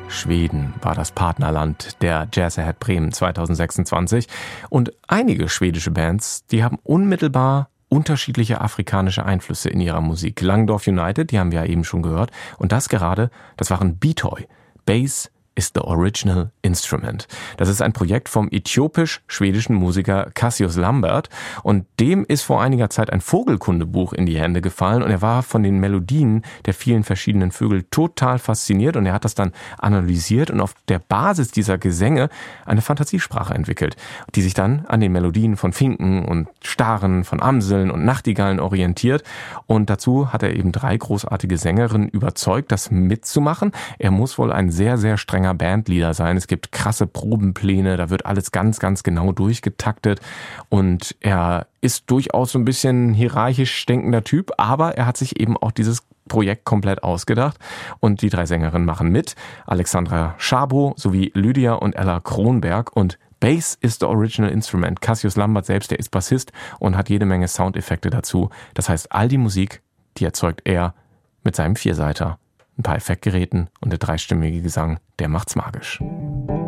Schweden war das Partnerland der Jazz Ahead Bremen 2026. Und einige schwedische Bands, die haben unmittelbar unterschiedliche afrikanische Einflüsse in ihrer Musik. Langdorf United, die haben wir ja eben schon gehört. Und das waren Bitoy. Bass is the original instrument. Das ist ein Projekt vom äthiopisch-schwedischen Musiker Cassius Lambert und dem ist vor einiger Zeit ein Vogelkundebuch in die Hände gefallen und er war von den Melodien der vielen verschiedenen Vögel total fasziniert und er hat das dann analysiert und auf der Basis dieser Gesänge eine Fantasiesprache entwickelt, die sich dann an den Melodien von Finken und Staren, von Amseln und Nachtigallen orientiert und dazu hat er eben 3 großartige Sängerinnen überzeugt, das mitzumachen. Er muss wohl ein sehr, sehr strenger Bandleader sein. Es gibt krasse Probenpläne, da wird alles ganz, ganz genau durchgetaktet und er ist durchaus so ein bisschen hierarchisch denkender Typ, aber er hat sich eben auch dieses Projekt komplett ausgedacht und die 3 Sängerinnen machen mit. Alexandra Szabo sowie Lydia und Ella Kronberg und Bass is the original instrument. Cassius Lambert selbst, der ist Bassist und hat jede Menge Soundeffekte dazu. Das heißt, all die Musik, die erzeugt er mit seinem Vierseiter. Ein paar Effektgeräten und der 3-stimmige Gesang, der macht's magisch.